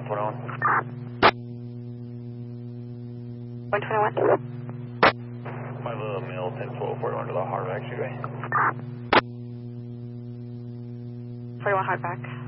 121. 121. My little male 10-12 41 to the hardback, Seaway. 41 hardback.